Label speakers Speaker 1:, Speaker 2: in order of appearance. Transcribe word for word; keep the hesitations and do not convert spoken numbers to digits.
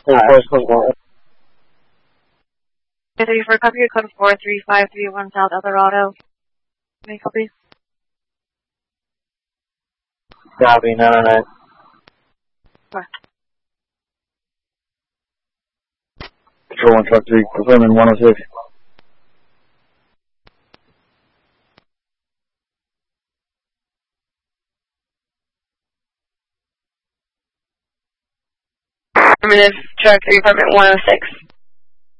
Speaker 1: three four, copy your code four three five three one South Eldorado. May copy?
Speaker 2: Copy, nine oh nine.
Speaker 1: What?
Speaker 2: Control one, truck three, confirming one oh six.
Speaker 1: Affirmative, truck three, apartment one oh six.